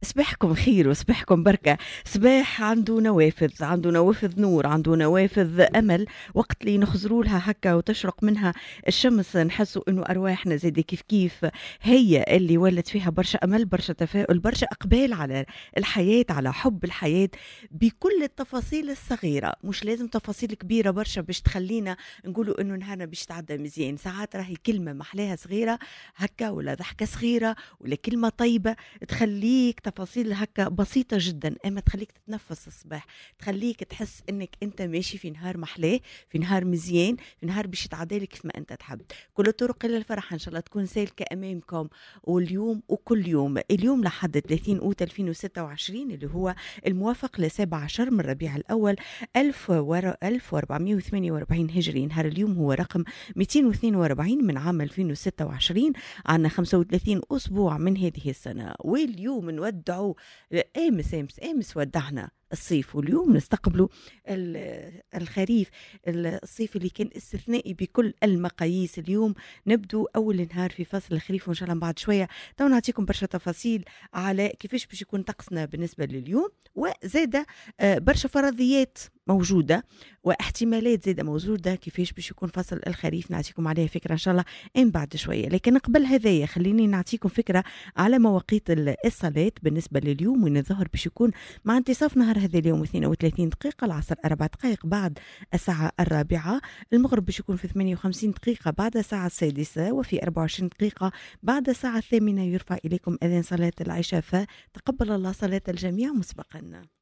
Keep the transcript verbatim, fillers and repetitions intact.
صباحكم خير وصباحكم بركة. صباح عنده نوافذ، عنده نوافذ نور، عنده نوافذ أمل. وقت اللي نخزروا لها هكا وتشرق منها الشمس نحسوا إنه أرواحنا زي كيف كيف هي اللي ولت فيها برشا أمل، برشا تفاؤل، برشا إقبال على الحياة، على حب الحياة بكل التفاصيل الصغيرة. مش لازم تفاصيل كبيرة برشا باش تخلينا نقولوا إنه نهارنا باش تعدى مزيان. ساعات راهي كلمة محلاها صغيرة هكا، ولا ضحكة صغيرة، ولا كلمة طيبة تخليك تفاصيل هكا بسيطة جدا اما تخليك تتنفس الصباح، تخليك تحس انك انت ماشي في نهار محلاه، في نهار مزيان، في نهار باش يتعدالك كيف ما انت تحب. كل الطرق الى الفرح ان شاء الله تكون سالكة امامكم، واليوم وكل يوم. اليوم لحد ثلاثين اوت ألفين وستة وعشرين اللي هو الموافق لسابع عشر من ربيع الاول ألف وأربعمائة وثمانية وأربعين هجري. نهار اليوم هو رقم مئتين واثنين وأربعين من عام ألفين وستة وعشرين. عنا خمسة وثلاثين أسبوع من هذه السنة، واليوم نودعوا امس امس امس ودعنا الصيف، واليوم نستقبلوا الخريف، الصيف اللي كان استثنائي بكل المقاييس. اليوم نبدو أول نهار في فصل الخريف، وإن شاء الله بعد شوية تو نعطيكم برشا تفاصيل على كيفاش باش يكون طقسنا بالنسبة لليوم، وزادة برشا فرضيات موجودة واحتمالات زادة موجودة كيفاش باش يكون فصل الخريف. نعطيكم عليها فكرة إن شاء الله إن بعد شوية. لكن قبل هذايا خليني نعطيكم فكرة على مواقيت الصلاة بالنسبة لليوم، وين الظهر باش يكون مع انتصاف نهار هذا اليوم اثنين وثلاثين دقيقة، العصر أربع دقائق بعد الساعة الرابعة، المغرب باش يكون في ثمانية وخمسين دقيقة بعد الساعة السادسة، وفي أربعة وعشرين دقيقة بعد الساعة الثامنة يرفع إليكم أذان صلاة العشاء، فتقبل الله صلاة الجميع مسبقا.